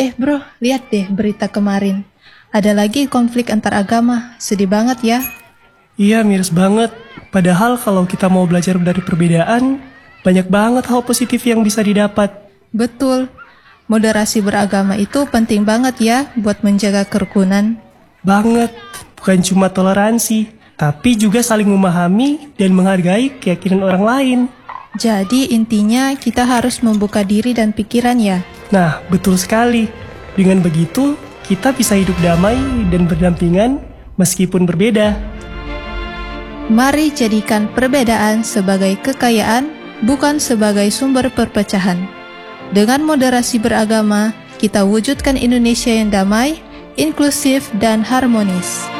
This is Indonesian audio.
Bro, lihat deh berita kemarin. Ada lagi konflik antar agama, sedih banget ya. Iya, miris banget. Padahal kalau kita mau belajar dari perbedaan, banyak banget hal positif yang bisa didapat. Betul, moderasi beragama itu penting banget ya buat menjaga kerukunan. Banget. Bukan cuma toleransi, tapi juga saling memahami dan menghargai keyakinan orang lain. Jadi intinya kita harus membuka diri dan pikiran ya. Nah, betul sekali. Dengan begitu, kita bisa hidup damai dan berdampingan meskipun berbeda. Mari jadikan perbedaan sebagai kekayaan, bukan sebagai sumber perpecahan. Dengan moderasi beragama, kita wujudkan Indonesia yang damai, inklusif, dan harmonis.